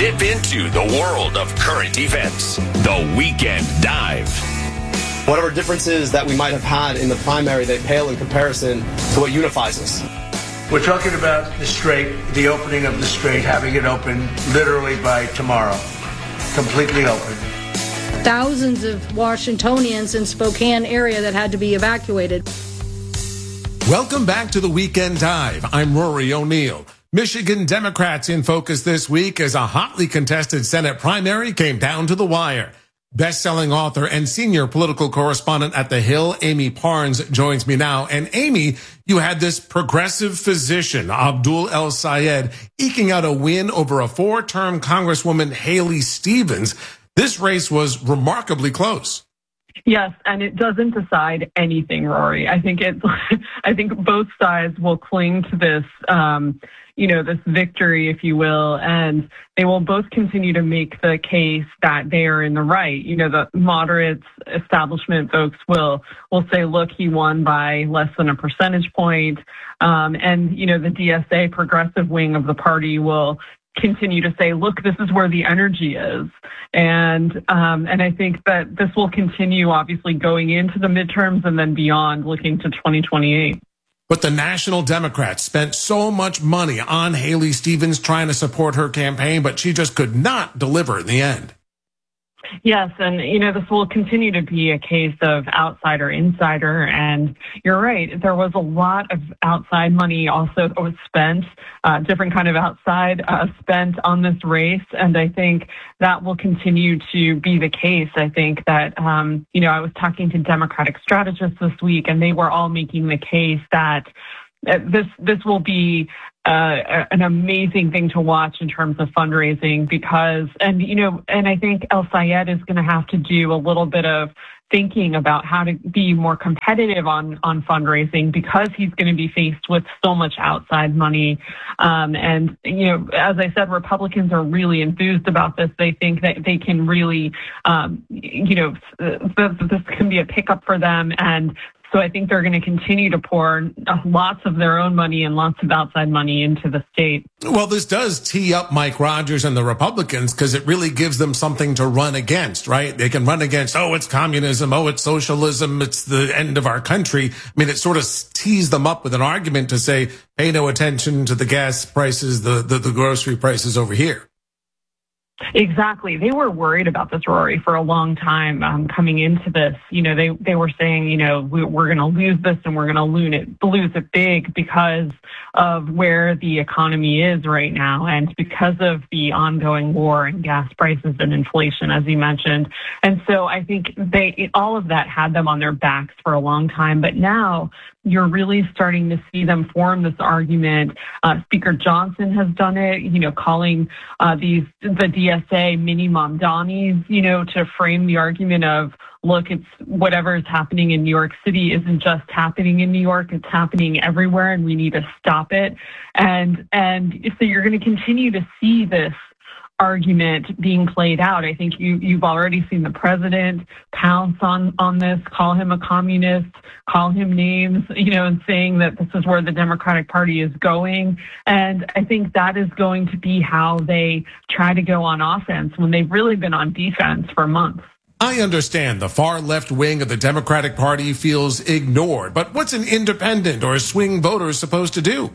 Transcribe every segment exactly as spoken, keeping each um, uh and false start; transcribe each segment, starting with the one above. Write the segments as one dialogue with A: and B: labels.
A: dip into the world of current events. The Weekend Dive.
B: Whatever differences that we might have had in the primary, they pale in comparison to what unifies us.
C: We're talking about the Strait, the opening of the Strait, having it open literally by tomorrow. Completely open.
D: Thousands of Washingtonians in Spokane area that had to be evacuated.
E: Welcome back to the Weekend Dive. I'm Rory O'Neill. Michigan Democrats in focus this week as a hotly contested Senate primary came down to the wire. Best-selling author and senior political correspondent at The Hill, Amy Parnes, joins me now. And Amy, you had this progressive physician, Abdul El-Sayed, eking out a win over a four-term Congresswoman, Haley Stevens. This race was remarkably close.
F: Yes, and it doesn't decide anything, Rory. I think it. I think both sides will cling to this, um, you know, this victory, if you will, and they will both continue to make the case that they are in the right. You know, the moderates, establishment folks will will say, look, he won by less than a percentage point, um, and you know, the D S A progressive wing of the party will continue to say, look, this is where the energy is. And um, and I think that this will continue, obviously, going into the midterms and then beyond, looking to twenty twenty-eight.
E: But the National Democrats spent so much money on Haley Stevens trying to support her campaign, but she just could not deliver in the end.
F: Yes, and, you know, this will continue to be a case of outsider, insider, and you're right. There was a lot of outside money also that was spent, uh, different kind of outside uh, spent on this race, and I think that will continue to be the case. I think that, um, you know, I was talking to Democratic strategists this week, and they were all making the case that uh, this this will be Uh, an amazing thing to watch in terms of fundraising because, and, you know, and I think El-Sayed is going to have to do a little bit of thinking about how to be more competitive on, on fundraising because he's going to be faced with so much outside money. Um, and, you know, as I said, Republicans are really enthused about this. They think that they can really, um, you know, this, this can be a pickup for them. And so I think they're going to continue to pour lots of their own money and lots of outside money into the state.
E: Well, this does tee up Mike Rogers and the Republicans because it really gives them something to run against, right? They can run against, oh, it's communism, oh, it's socialism, it's the end of our country. I mean, it sort of tees them up with an argument to say, pay no attention to the gas prices, the, the, the grocery prices over here.
F: Exactly. They were worried about this, Rory, for a long time um, coming into this. You know, they, they were saying, you know, we, we're going to lose this and we're going to lose it, lose it big because of where the economy is right now and because of the ongoing war and gas prices and inflation, as you mentioned. And so I think they all of that had them on their backs for a long time. But now you're really starting to see them form this argument. Uh, Speaker Johnson has done it, you know, calling uh, these the D S A mini Mamdanis, you know, to frame the argument of, look, it's whatever is happening in New York City isn't just happening in New York, it's happening everywhere and we need to stop it. And and so you're going to continue to see this argument being played out. I think you, you've already seen the president pounce on, on this, call him a communist, call him names, you know, and saying that this is where the Democratic Party is going. And I think that is going to be how they try to go on offense when they've really been on defense for months.
E: I understand the far left wing of the Democratic Party feels ignored, but what's an independent or a swing voter supposed to do?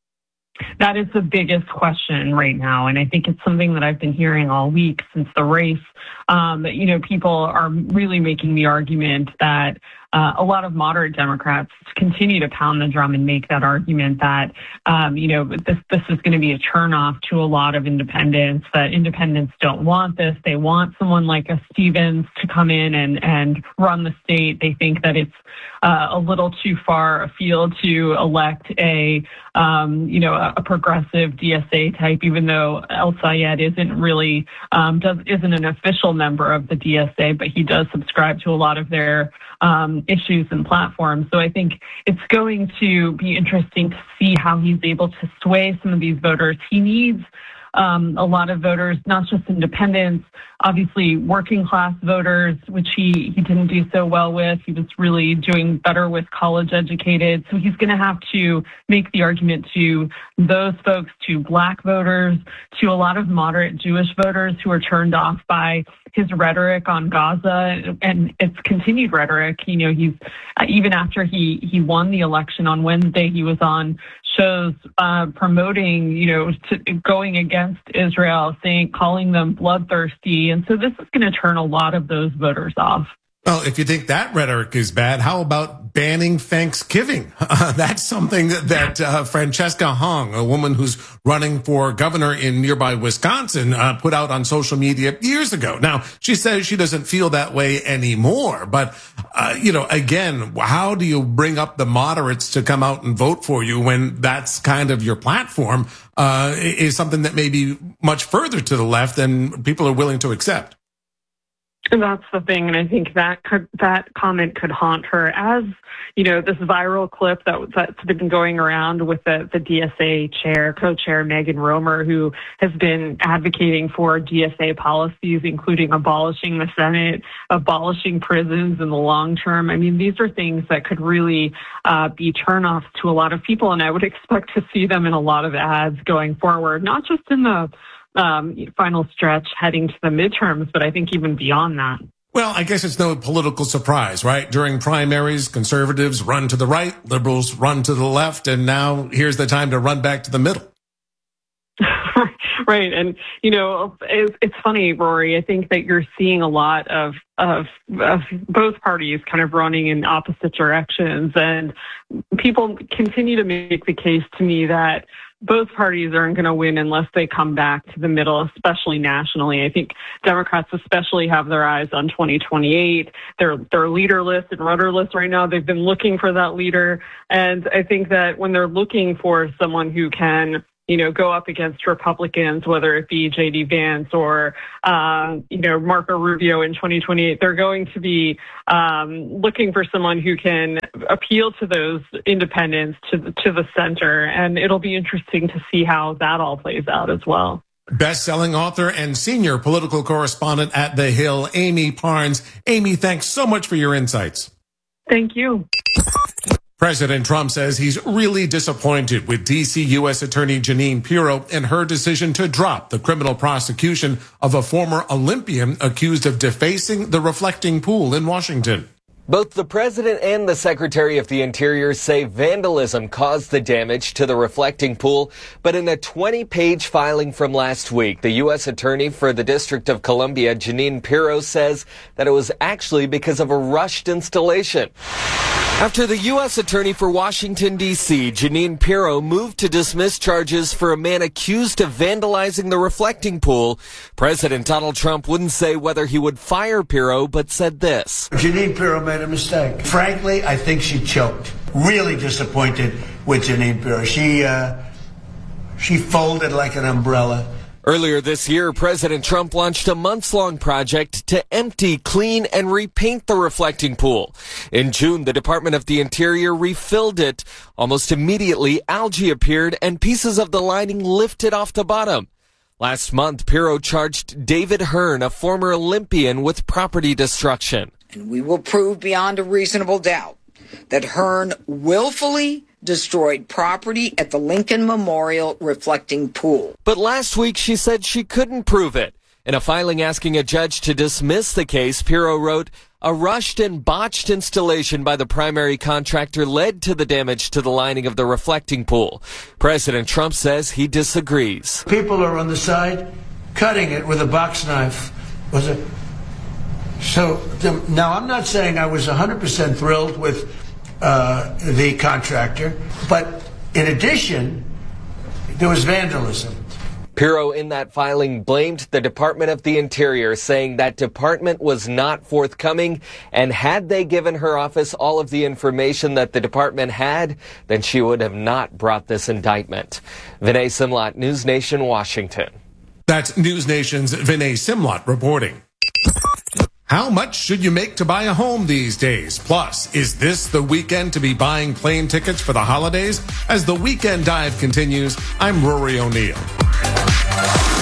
F: That is the biggest question right now, and I think it's something that I've been hearing all week since the race. Um, you know, people are really making the argument that uh, a lot of moderate Democrats continue to pound the drum and make that argument that, um, you know, this this is going to be a turnoff to a lot of independents, that independents don't want this. They want someone like a Stevens to come in and, and run the state. They think that it's uh, a little too far afield to elect a, um, you know, a, a progressive D S A type, even though El-Sayed isn't really, um, does, isn't an official member of the D S A, but he does subscribe to a lot of their um, issues and platforms. So I think it's going to be interesting to see how he's able to sway some of these voters. He needs um, a lot of voters, not just independents, obviously working class voters, which he, he didn't do so well with. He was really doing better with college educated. So he's going to have to make the argument to those folks, to black voters, to a lot of moderate Jewish voters who are turned off by his rhetoric on Gaza and its continued rhetoric. You know, he's even after he, he won the election on Wednesday, he was on shows uh, promoting, you know, to, going against Israel, saying, calling them bloodthirsty. And so this is going to turn a lot of those voters off.
E: Well, if you think that rhetoric is bad, how about banning Thanksgiving? Uh, that's something that, that uh, Francesca Hong, a woman who's running for governor in nearby Wisconsin, uh, put out on social media years ago. Now, she says she doesn't feel that way anymore. But, uh, you know, again, how do you bring up the moderates to come out and vote for you when that's kind of your platform uh, is something that may be much further to the left than people are willing to accept?
F: And that's the thing, and I think that could, that comment could haunt her. As you know, this viral clip that that's been going around with the, the D S A chair, co-chair Megan Romer, who has been advocating for D S A policies, including abolishing the Senate, abolishing prisons in the long term. I mean, these are things that could really uh, be turnoffs to a lot of people, and I would expect to see them in a lot of ads going forward, not just in the Um, final stretch heading to the midterms, but I think even beyond that.
E: Well, I guess it's no political surprise, right? During primaries, conservatives run to the right, liberals run to the left, and now here's the time to run back to the middle.
F: Right. And, you know, it's, it's funny, Rory, I think that you're seeing a lot of, of, of both parties kind of running in opposite directions. And people continue to make the case to me that both parties aren't going to win unless they come back to the middle, especially nationally. I think Democrats especially have their eyes on twenty twenty-eight. They're, they're leaderless and rudderless right now. They've been looking for that leader. And I think that when they're looking for someone who can, you know, go up against Republicans, whether it be J D Vance or, uh, you know, Marco Rubio in twenty twenty-eight, they're going to be um, looking for someone who can appeal to those independents, to the, to the center. And it'll be interesting to see how that all plays out as well.
E: Best-selling author and senior political correspondent at The Hill, Amy Parnes. Amy, thanks so much for your insights.
F: Thank you.
E: President Trump says he's really disappointed with D C U S Attorney Jeanine Pirro and her decision to drop the criminal prosecution of a former Olympian accused of defacing the reflecting pool in Washington.
G: Both the president and the Secretary of the Interior say vandalism caused the damage to the reflecting pool, but in a twenty-page filing from last week, the U S Attorney for the District of Columbia, Jeanine Pirro, says that it was actually because of a rushed installation. After the U S Attorney for Washington, D C, Jeanine Pirro, moved to dismiss charges for a man accused of vandalizing the reflecting pool, President Donald Trump wouldn't say whether he would fire Pirro, but said this.
C: Jeanine Pirro made a mistake. Frankly, I think she choked. Really disappointed with Jeanine Pirro. She, uh, she folded like an umbrella.
G: Earlier this year, President Trump launched a months-long project to empty, clean, and repaint the reflecting pool. In June, the Department of the Interior refilled it. Almost immediately, algae appeared and pieces of the lining lifted off the bottom. Last month, Pirro charged David Hearn, a former Olympian, with property destruction.
H: And we will prove beyond a reasonable doubt that Hearn willfully destroyed property at the Lincoln Memorial reflecting pool.
G: But last week she said she couldn't prove it. In a filing asking a judge to dismiss the case, Pirro wrote, a rushed and botched installation by the primary contractor led to the damage to the lining of the reflecting pool. President Trump says he disagrees.
C: People are on the side cutting it with a box knife. Was it? So now I'm not saying I was one hundred percent thrilled with Uh, the contractor, but in addition, there was vandalism.
G: Pirro in that filing blamed the Department of the Interior, saying that department was not forthcoming, and had they given her office all of the information that the department had, then she would have not brought this indictment. Vinay Simlot, News Nation, Washington.
E: That's News Nation's Vinay Simlot reporting. How much should you make to buy a home these days? Plus, is this the weekend to be buying plane tickets for the holidays? As the Weekend Dive continues, I'm Rory O'Neill.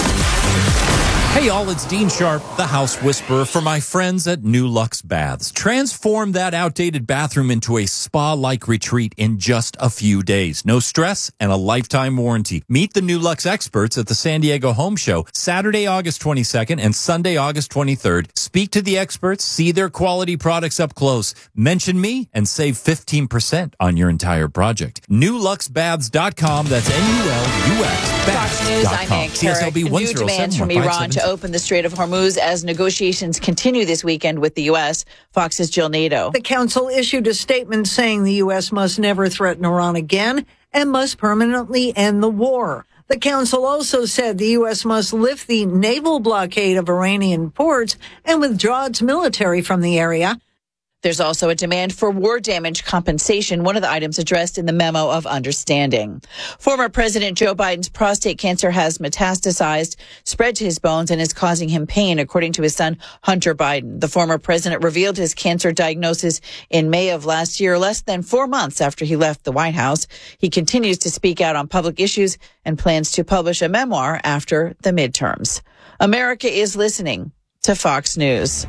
I: Hey y'all, it's Dean Sharp, the House Whisperer, for my friends at New Lux Baths. Transform that outdated bathroom into a spa-like retreat in just a few days. No stress and a lifetime warranty. Meet the New Lux experts at the San Diego Home Show, Saturday, August twenty-second and Sunday, August twenty-third. Speak to the experts, see their quality products up close. Mention me and save fifteen percent on your entire project. new lux baths dot com. That's N U L U X
J: Fox News, I'm Ann Carrick. New demands from Iran to open the Strait of Hormuz as negotiations continue this weekend with the U S. Fox's Jill Nato.
K: The council issued a statement saying the U S must never threaten Iran again and must permanently end the war. The council also said the U S must lift the naval blockade of Iranian ports and withdraw its military from the area.
J: There's also a demand for war damage compensation, one of the items addressed in the memo of understanding. Former President Joe Biden's prostate cancer has metastasized, spread to his bones, and is causing him pain, according to his son, Hunter Biden. The former president revealed his cancer diagnosis in May of last year, less than four months after he left the White House. He continues to speak out on public issues and plans to publish a memoir after the midterms. America is listening to Fox News.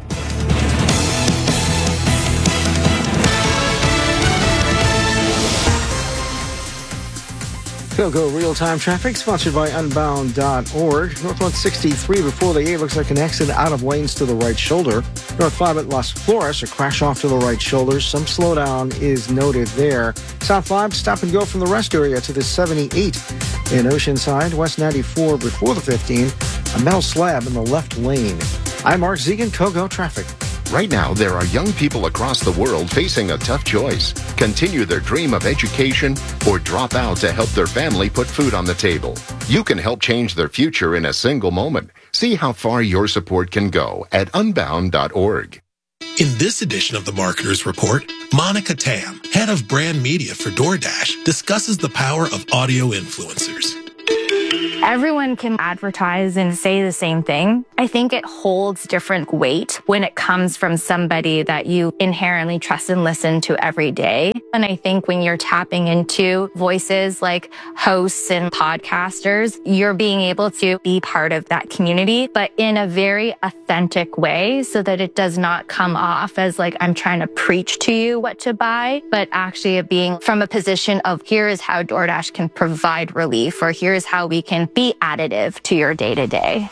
L: Go real-time traffic sponsored by unbound dot org. North one sixty-three before the eight looks like an accident out of lanes to the right shoulder. North five at Las Flores, a crash off to the right shoulder. Some slowdown is noted there. South five, stop and go from the rest area to the seventy-eight. In Oceanside, West ninety-four before the fifteen. A metal slab in the left lane. I'm Mark Zegan, Kogo Traffic.
M: Right now, there are young people across the world facing a tough choice. Continue their dream of education or drop out to help their family put food on the table. You can help change their future in a single moment. See how far your support can go at unbound dot org.
N: In this edition of the Marketers Report, Monica Tam, head of brand media for DoorDash, discusses the power of audio influencers.
O: Everyone can advertise and say the same thing. I think it holds different weight when it comes from somebody that you inherently trust and listen to every day. And I think when you're tapping into voices like hosts and podcasters, you're being able to be part of that community, but in a very authentic way so that it does not come off as like I'm trying to preach to you what to buy, but actually being from a position of here is how DoorDash can provide relief, or here's how we can be additive to your day-to-day.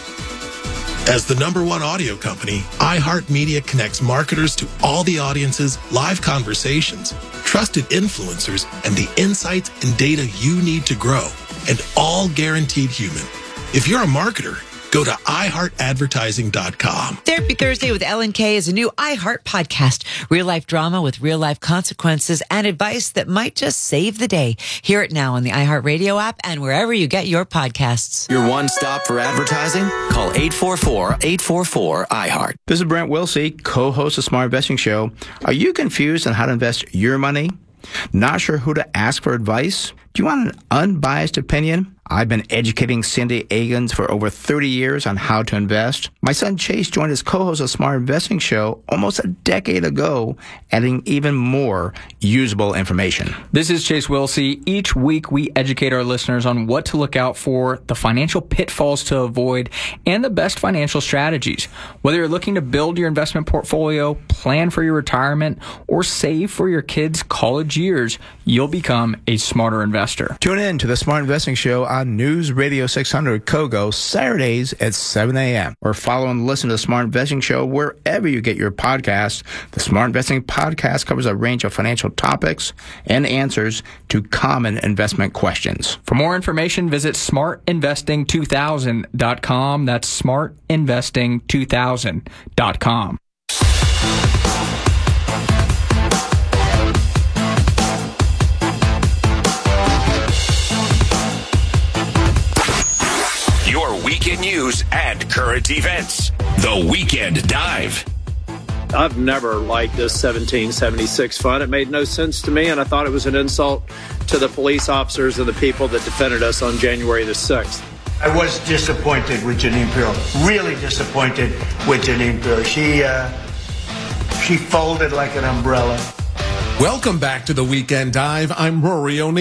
N: As the number one audio company, iHeartMedia connects marketers to all the audiences, live conversations, trusted influencers, and the insights and data you need to grow, and all guaranteed human. If you're a marketer, go to i heart advertising dot com.
P: Therapy Thursday with Ellen Kay is a new iHeart podcast. Real-life drama with real-life consequences and advice that might just save the day. Hear it now on the iHeartRadio app and wherever you get your podcasts.
Q: Your one stop for advertising? Call eight four four, eight four four, I heart.
R: This is Brent Wilsey, co-host of Smart Investing Show. Are you confused on how to invest your money? Not sure who to ask for advice? Do you want an unbiased opinion? I've been educating Cindy Agans for over thirty years on how to invest. My son Chase joined as co-host of Smart Investing Show almost a decade ago, adding even more usable information.
S: This is Chase Wilsey. Each week we educate our listeners on what to look out for, the financial pitfalls to avoid, and the best financial strategies. Whether you're looking to build your investment portfolio, plan for your retirement, or save for your kids' college years, you'll become a smarter investor.
R: Tune in to the Smart Investing Show on News Radio six hundred Kogo Saturdays at seven a.m. or follow and listen to the Smart Investing Show wherever you get your podcasts. The Smart Investing Podcast covers a range of financial topics and answers to common investment questions.
S: For more information, visit smart investing two thousand dot com. That's smart investing two thousand dot com.
A: Your weekend news and current events. The Weekend Dive.
T: I've never liked this seventeen seventy-six fund. It made no sense to me, and I thought it was an insult to the police officers and the people that defended us on January the sixth.
C: I was disappointed with Jeanine Pirro. Really disappointed with Jeanine Pirro. She, uh, she folded like an umbrella.
E: Welcome back to the Weekend Dive. I'm Rory O'Neill.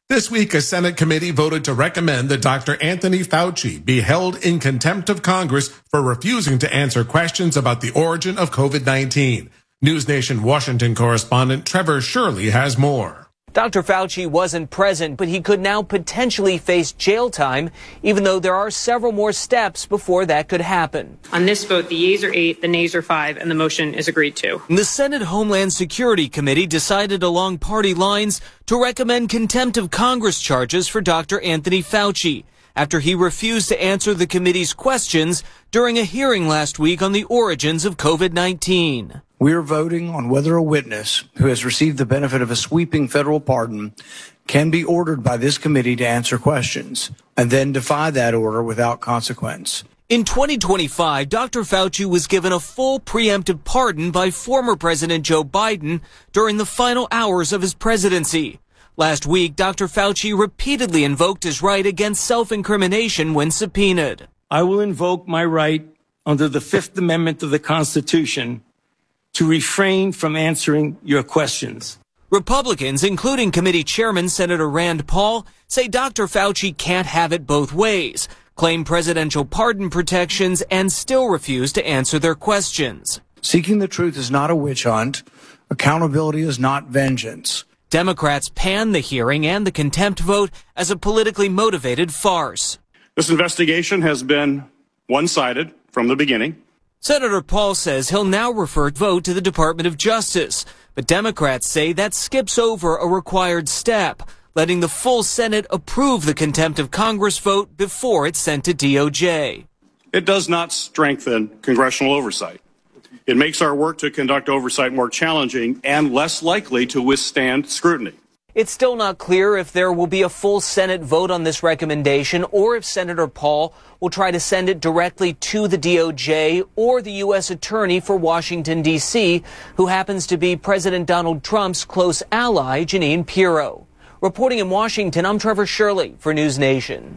E: This week, a Senate committee voted to recommend that Doctor Anthony Fauci be held in contempt of Congress for refusing to answer questions about the origin of COVID nineteen. News Nation Washington correspondent Trevor Shirley has more.
U: Doctor Fauci wasn't present, but he could now potentially face jail time, even though there are several more steps before that could happen.
V: On this vote, the yeas are eight, the nays are five, and the motion is agreed to.
U: The Senate Homeland Security Committee decided along party lines to recommend contempt of Congress charges for Doctor Anthony Fauci after he refused to answer the committee's questions during a hearing last week on the origins of COVID nineteen.
W: We are voting on whether a witness who has received the benefit of a sweeping federal pardon can be ordered by this committee to answer questions and then defy that order without consequence.
U: In twenty twenty-five, Doctor Fauci was given a full preemptive pardon by former President Joe Biden during the final hours of his presidency. Last week, Doctor Fauci repeatedly invoked his right against self-incrimination when subpoenaed.
X: I will invoke my right under the Fifth Amendment of the Constitution to refrain from answering your questions.
U: Republicans, including committee chairman Senator Rand Paul, say Doctor Fauci can't have it both ways, claim presidential pardon protections, and still refuse to answer their questions.
W: Seeking the truth is not a witch hunt. Accountability is not vengeance.
U: Democrats panned the hearing and the contempt vote as a politically motivated farce.
Y: This investigation has been one-sided from the beginning.
U: Senator Paul says he'll now refer the vote to the Department of Justice, but Democrats say that skips over a required step, letting the full Senate approve the contempt of Congress vote before it's sent to D O J.
Y: It does not strengthen congressional oversight. It makes our work to conduct oversight more challenging and less likely to withstand scrutiny.
U: It's still not clear if there will be a full Senate vote on this recommendation or if Senator Paul will try to send it directly to the D O J or the U S Attorney for Washington, D C, who happens to be President Donald Trump's close ally, Jeanine Pirro. Reporting in Washington, I'm Trevor Shirley for News Nation.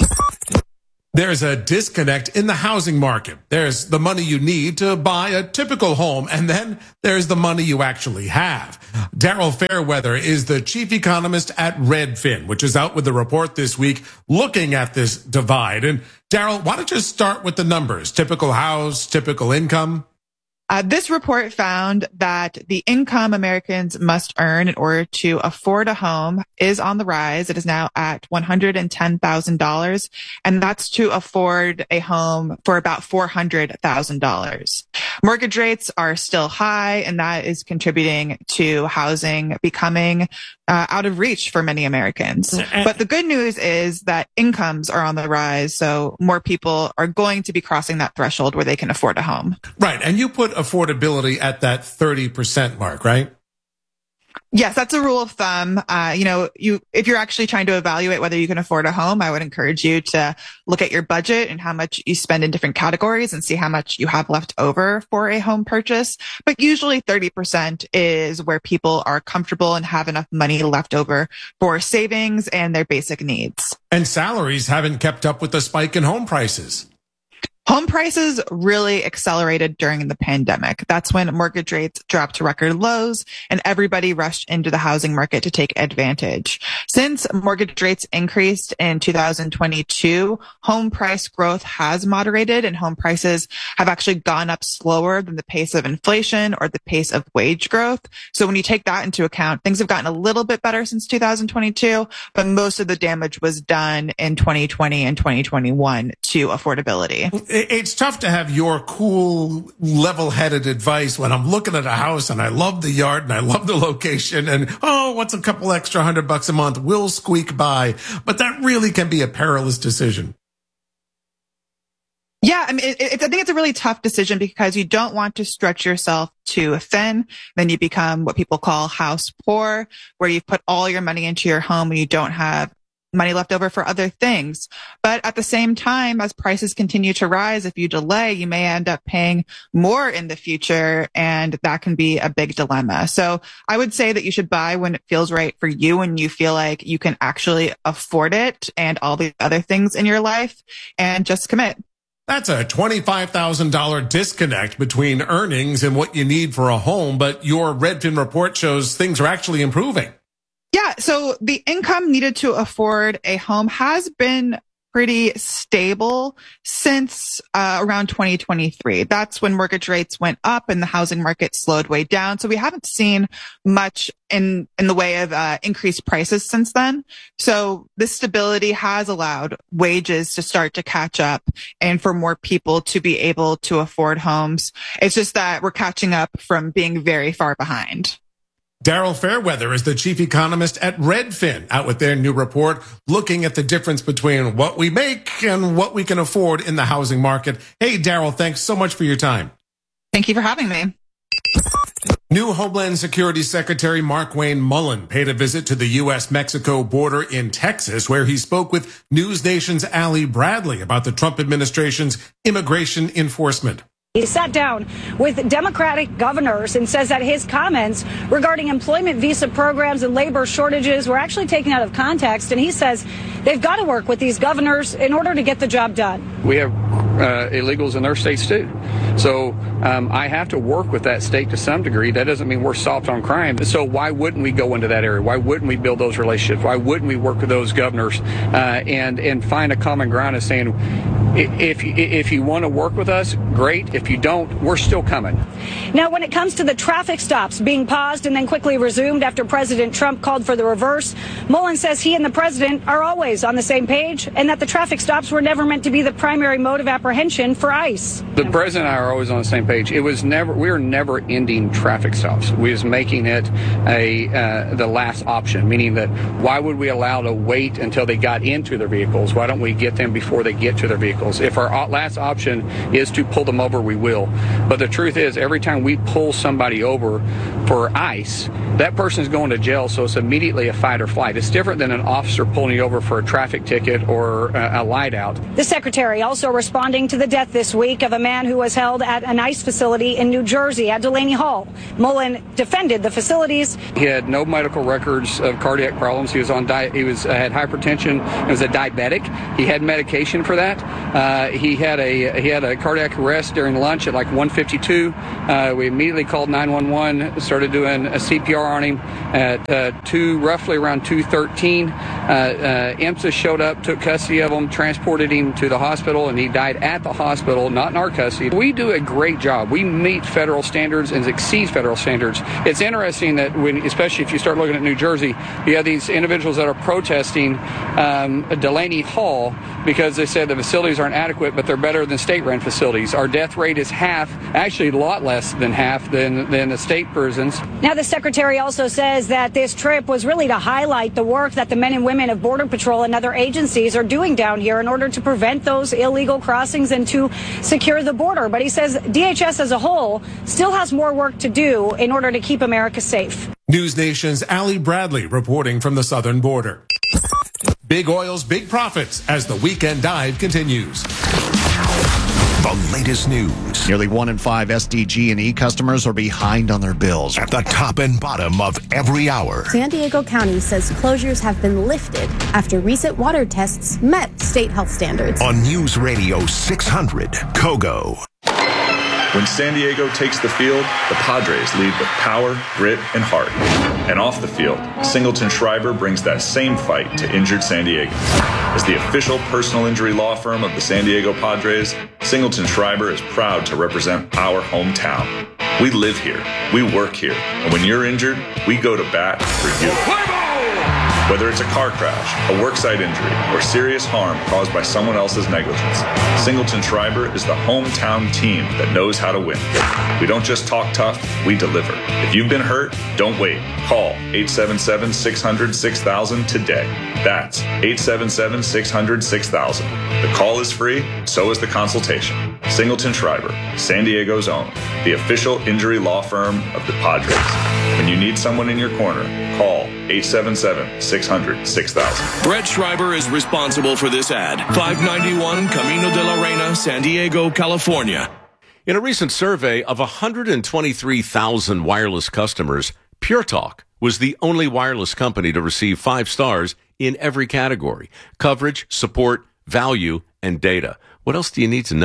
E: There's a disconnect in the housing market. There's the money you need to buy a typical home, and then there's the money you actually have. Daryl Fairweather is the chief economist at Redfin, which is out with a report this week looking at this divide. And Daryl, why don't you start with the numbers? Typical house, typical income?
Z: Uh, this report found that the income Americans must earn in order to afford a home is on the rise. It is now at one hundred ten thousand dollars, and that's to afford a home for about four hundred thousand dollars. Mortgage rates are still high, and that is contributing to housing becoming uh, out of reach for many Americans. But the good news is that incomes are on the rise, so more people are going to be crossing that threshold where they can afford a home.
E: Right, and you put affordability at that thirty percent mark, right?
Z: Yes, that's a rule of thumb. Uh, you know, you if you're actually trying to evaluate whether you can afford a home, I would encourage you to look at your budget and how much you spend in different categories and see how much you have left over for a home purchase. But usually thirty percent is where people are comfortable and have enough money left over for savings and their basic needs.
E: And salaries haven't kept up with the spike in home prices.
Z: Home prices really accelerated during the pandemic. That's when mortgage rates dropped to record lows and everybody rushed into the housing market to take advantage. Since mortgage rates increased in two thousand twenty-two, home price growth has moderated and home prices have actually gone up slower than the pace of inflation or the pace of wage growth. So when you take that into account, things have gotten a little bit better since two thousand twenty-two, but most of the damage was done in twenty twenty and twenty twenty-one to affordability.
E: It's tough to have your cool, level-headed advice when I'm looking at a house and I love the yard and I love the location and, oh, what's a couple extra hundred bucks a month? We'll squeak by. But that really can be a perilous decision.
Z: Yeah, I mean, it, it, I think it's a really tough decision because you don't want to stretch yourself too thin. Then you become what people call house poor, where you've put all your money into your home and you don't have money left over for other things. But at the same time, as prices continue to rise, if you delay, you may end up paying more in the future, and that can be a big dilemma. So I would say that you should buy when it feels right for you and you feel like you can actually afford it and all the other things in your life, and just commit.
E: That's a twenty-five thousand dollars disconnect between earnings and what you need for a home, but your Redfin report shows things are actually improving.
Z: Yeah, So the income needed to afford a home has been pretty stable since uh, around twenty twenty-three. That's when mortgage rates went up and the housing market slowed way down. So we haven't seen much in in the way of uh, increased prices since then. So this stability has allowed wages to start to catch up and for more people to be able to afford homes. It's just that we're catching up from being very far behind.
E: Daryl Fairweather is the chief economist at Redfin, out with their new report looking at the difference between what we make and what we can afford in the housing market. Hey, Daryl, thanks so much for your time.
Z: Thank you for having me.
E: New Homeland Security Secretary Markwayne Mullin paid a visit to the U S Mexico border in Texas, where he spoke with News Nation's Ali Bradley about the Trump administration's immigration enforcement.
B: He sat down with Democratic governors and says that his comments regarding employment visa programs and labor shortages were actually taken out of context. And he says they've got to work with these governors in order to get the job done.
D: We have uh, illegals in our states, too. So um, I have to work with that state to some degree. That doesn't mean we're soft on crime. So why wouldn't we go into that area? Why wouldn't we build those relationships? Why wouldn't we work with those governors uh, and, and find a common ground of saying, if, if you want to work with us, great. If you don't, we're still coming.
B: Now, when it comes to the traffic stops being paused and then quickly resumed after President Trump called for the reverse, Mullen says he and the president are always on the same page and that the traffic stops were never meant to be the primary mode of apprehension for ICE.
D: The president and I are always on the same page. It was never, we were never ending traffic stops. We was making it a uh, the last option, meaning that why would we allow to wait until they got into their vehicles? Why don't we get them before they get to their vehicles? If our last option is to pull them over, we will. But the truth is, every time we pull somebody over for ICE, that person's going to jail, so it's immediately a fight or flight. It's different than an officer pulling you over for a traffic ticket or a, a light out.
B: The secretary also responding to the death this week of a man who was held at an ICE facility in New Jersey at Delaney Hall. Mullen defended the facilities.
D: He had no medical records of cardiac problems. He was on di- he was uh, had hypertension. He was a diabetic. He had medication for that. Uh, he had a he had a cardiac arrest during lunch at like one fifty-two. Uh, we immediately called nine one one, started doing a C P R on him at uh, two, roughly around two thirteen. Uh, uh, EMSA showed up, took custody of him, transported him to the hospital, and he died at the hospital, not in our custody. We do a great job. We meet federal standards and exceed federal standards. It's interesting that when, especially if you start looking at New Jersey, you have these individuals that are protesting um, Delaney Hall because they said the facilities aren't adequate, but they're better than state-run facilities. Our death rate is half, actually a lot less than half than, than the state prisons.
B: Now, the secretary also says that this trip was really to highlight the work that the men and women of Border Patrol and other agencies are doing down here in order to prevent those illegal crossings and to secure the border. But he says D H S as a whole still has more work to do in order to keep America safe.
E: News Nation's Ali Bradley reporting from the southern border. Big oil's big profits as the weekend dive continues.
A: The latest news.
F: Nearly one in five S D G and E customers are behind on their bills.
A: At the top and bottom of every hour.
G: San Diego County says closures have been lifted after recent water tests met state health standards.
A: On News Radio six hundred, Kogo.
H: When San Diego takes the field, the Padres lead with power, grit, and heart. And off the field, Singleton Schreiber brings that same fight to injured San Diegans. As the official personal injury law firm of the San Diego Padres, Singleton Schreiber is proud to represent our hometown. We live here, we work here, and when you're injured, we go to bat for you. Whether it's a car crash, a worksite injury, or serious harm caused by someone else's negligence, Singleton Schreiber is the hometown team that knows how to win. We don't just talk tough, we deliver. If you've been hurt, don't wait. Call eight seven seven, six hundred, six thousand today. That's eight seven seven, six hundred, six thousand. The call is free, so is the consultation. Singleton Schreiber, San Diego's own, the official injury law firm of the Padres. When you need someone in your corner, call eight seven seven, six hundred, six thousand.
A: Brett Schreiber is responsible for this ad. five ninety-one Camino de la Reina, San Diego, California.
I: In a recent survey of one hundred twenty-three thousand wireless customers, Pure Talk was the only wireless company to receive five stars in every category: coverage, support, value, and data. What else do you need to know?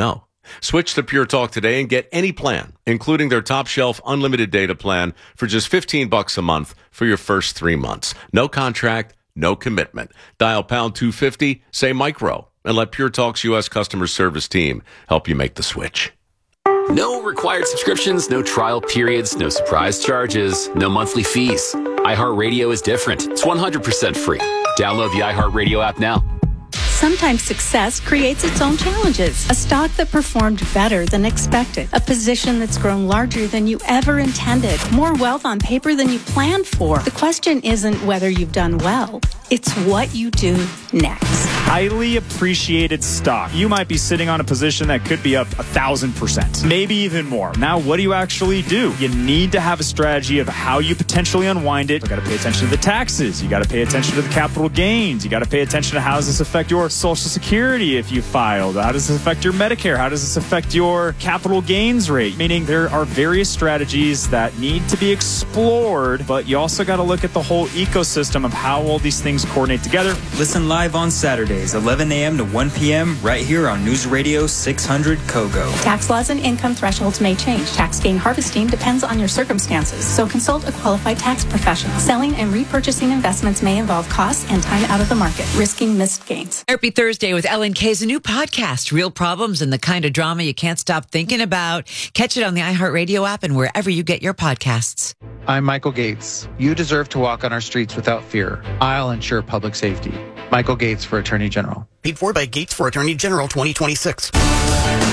I: Switch to Pure Talk today and get any plan, including their top shelf unlimited data plan for just fifteen bucks a month for your first three months. No contract, no commitment. Dial pound two fifty, say micro, and let Pure Talk's U S customer service team help you make the switch.
J: No required subscriptions, no trial periods, no surprise charges, no monthly fees. iHeartRadio is different. It's one hundred percent free. Download the iHeartRadio app now.
K: Sometimes success creates its own challenges. A stock that performed better than expected. A position that's grown larger than you ever intended. More wealth on paper than you planned for. The question isn't whether you've done well. It's what you do next.
L: Highly appreciated stock. You might be sitting on a position that could be up a thousand percent, maybe even more. Now, what do you actually do? You need to have a strategy of how you potentially unwind it. You got to pay attention to the taxes. You got to pay attention to the capital gains. You got to pay attention to how does this affect your Social Security if you filed. How does this affect your Medicare? How does this affect your capital gains rate? Meaning there are various strategies that need to be explored, but you also got to look at the whole ecosystem of how all these things coordinate together.
M: Listen live on Saturdays, eleven a.m. to one p.m. right here on News Radio six hundred Kogo.
K: Tax laws and income thresholds may change. Tax gain harvesting depends on your circumstances, so consult a qualified tax professional. Selling and repurchasing investments may involve costs and time out of the market, risking missed gains.
P: Therapy Thursday with Ellen K is a new podcast, real problems and the kind of drama you can't stop thinking about. Catch it on the iHeartRadio app and wherever you get your podcasts.
N: I'm Michael Gates. You deserve to walk on our streets without fear. I'll ensure public safety. Michael Gates for Attorney General.
O: Paid for by Gates for Attorney General twenty twenty-six.